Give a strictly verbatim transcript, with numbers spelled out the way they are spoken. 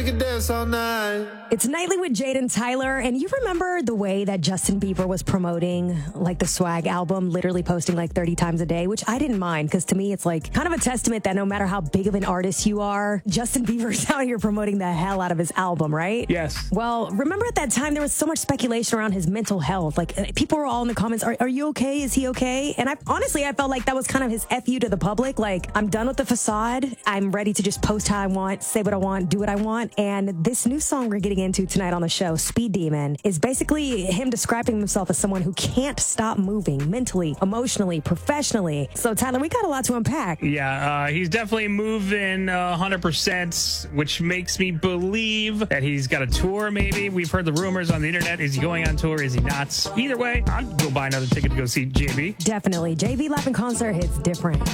Dance all night. It's Nightly with Jade and Tyler, and you remember the way that Justin Bieber was promoting like the Swag album, literally posting like thirty times a day, which I didn't mind because to me it's like kind of a testament that no matter how big of an artist you are, Justin Bieber's out here promoting the hell out of his album, right? Yes. Well, remember at that time there was so much speculation around his mental health. Like people were all in the comments, are, are you okay? Is he okay? And I honestly, I felt like that was kind of his F you to the public. Like, I'm done with the facade. I'm ready to just post how I want, say what I want, do what I want. And this new song we're getting into tonight on the show, Speed Demon, is basically him describing himself as someone who can't stop moving mentally, emotionally, professionally. So, Tyler, we got a lot to unpack. Yeah, uh, he's definitely moving uh, one hundred percent, which makes me believe that he's got a tour, maybe. We've heard the rumors on the internet. Is he going on tour? Is he not? Either way, I'll go buy another ticket to go see J B. Definitely. J B live in concert hits different.